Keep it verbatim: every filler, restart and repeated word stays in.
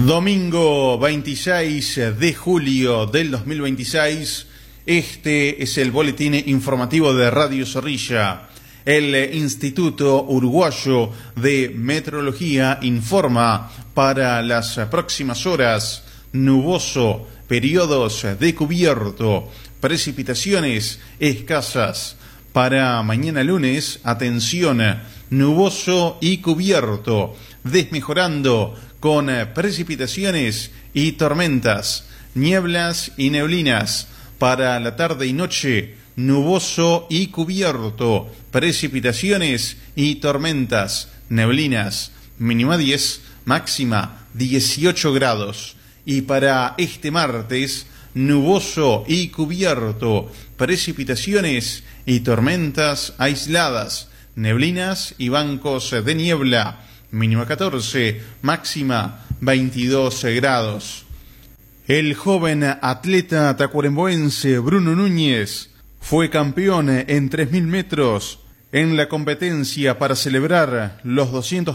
Domingo veintiséis de julio del dos mil veintiséis, este es el boletín informativo de Radio Zorrilla. El Instituto Uruguayo de Meteorología informa para las próximas horas: nuboso, periodos de cubierto, precipitaciones escasas. Para mañana lunes, atención, nuboso y cubierto, desmejorando con precipitaciones y tormentas, nieblas y neblinas. Para la tarde y noche, nuboso y cubierto, precipitaciones y tormentas, neblinas, mínima diez, máxima dieciocho grados. Y para este martes, nuboso y cubierto, precipitaciones y tormentas aisladas, neblinas y bancos de niebla, mínima catorce, máxima veintidós grados. El joven atleta tacuarembóense Bruno Núñez fue campeón en tres mil metros en la competencia para celebrar los doscientos